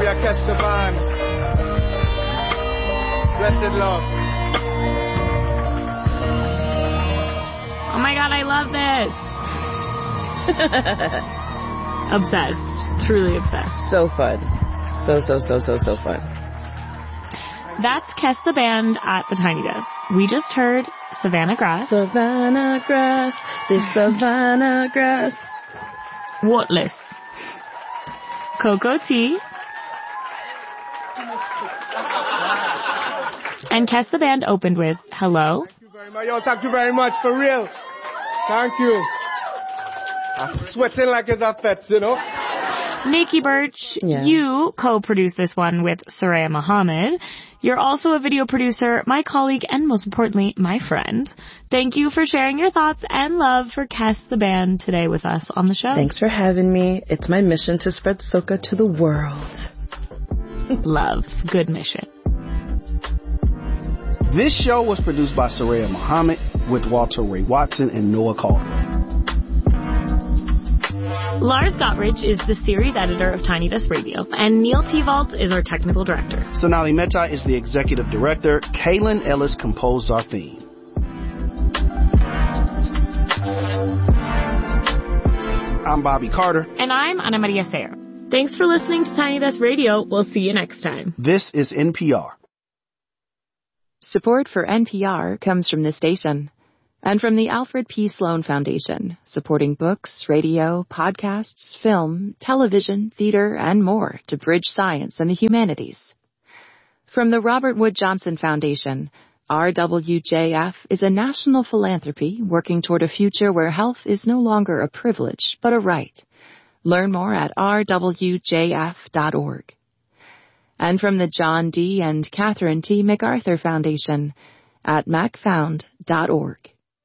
I catch the band. Blessed love. Oh my God, I love this. Obsessed. Truly obsessed. So fun. So fun. That's Kess the Band at the Tiny Desk. We just heard Savannah Grass. Savannah Grass. This Savannah Grass. Whatless. Cocoa Tea. And Kess the Band opened with Hello. Thank you very much. Yo, thank you very much, for real. Thank you. I'm sweating like it's a fete, you know. Nikki Birch, you co-produced this one with Soraya Mohammed. You're also a video producer, my colleague, and most importantly, my friend. Thank you for sharing your thoughts and love for Kess the Band today with us on the show. Thanks for having me. It's my mission to spread soca to the world. Love. Good mission. This show was produced by Soraya Mohammed with Walter Ray Watson and Noah Calder. Lars Gottridge is the series editor of Tiny Desk Radio, and Neil Tevault is our technical director. Sonali Mehta is the executive director. Kaylin Ellis composed our theme. I'm Bobby Carter. And I'm Ana Maria Serra. Thanks for listening to Tiny Desk Radio. We'll see you next time. This is NPR. Support for NPR comes from this station and from the Alfred P. Sloan Foundation, supporting books, radio, podcasts, film, television, theater, and more to bridge science and the humanities. From the Robert Wood Johnson Foundation, RWJF is a national philanthropy working toward a future where health is no longer a privilege, but a right. Learn more at rwjf.org. And from the John D. and Catherine T. MacArthur Foundation at macfound.org.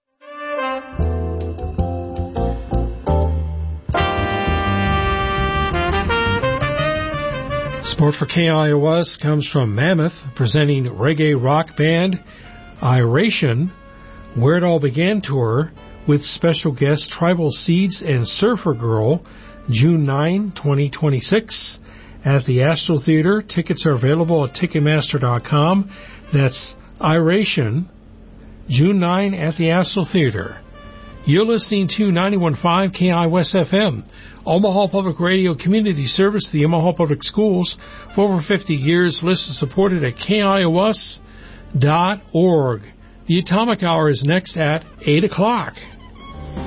Support for KIOS comes from Mammoth, presenting reggae rock band Iration, Where It All Began tour with special guest Tribal Seeds and Surfer Girl, June 9, 2026. At the Astro Theater. Tickets are available at Ticketmaster.com. That's Iration, June 9 at the Astro Theater. You're listening to 91.5 KIOS FM, Omaha Public Radio Community Service, the Omaha Public Schools, for over 50 years. Listeners supported at KIOS.org. The Atomic Hour is next at 8 o'clock.